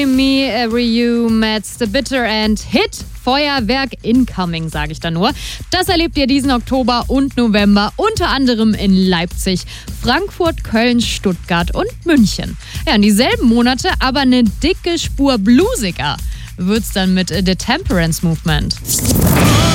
Me, Every You, Matt's The Bitter End, Hit, Feuerwerk incoming, sage ich da nur. Das erlebt ihr diesen Oktober und November unter anderem in Leipzig, Frankfurt, Köln, Stuttgart und München. Ja, in dieselben Monate aber eine dicke Spur bluesiger wird's dann mit The Temperance Movement.